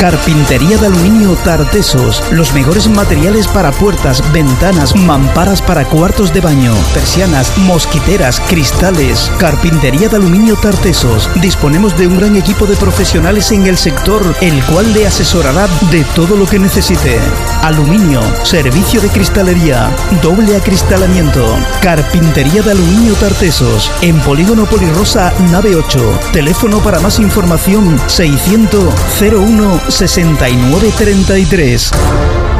Carpintería de aluminio Tartesos. Los mejores materiales para puertas, ventanas, mamparas para cuartos de baño, persianas, mosquiteras, cristales. Carpintería de aluminio Tartesos. Disponemos de un gran equipo de profesionales en el sector, el cual le asesorará de todo lo que necesite. Aluminio, servicio de cristalería, doble acristalamiento. Carpintería de aluminio Tartesos. En Polígono Polirrosa, nave 8. Teléfono para más información 600 01 69 33.